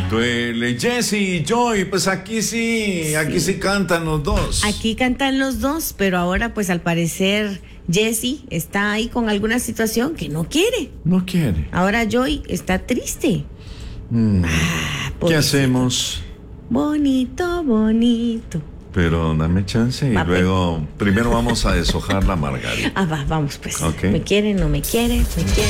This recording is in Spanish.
Duele, Jessy y Joy, pues aquí sí cantan los dos. Aquí cantan los dos, pero ahora pues al parecer Jessy está ahí con alguna situación que no quiere. No quiere. Ahora Joy está triste. ¿Qué Pobrecita. hacemos? Bonito, bonito. Pero dame chance y Va, luego, primero vamos a deshojar la margarita. Vamos pues. Ok. ¿Me quiere, no me quiere? ¿Me quiere?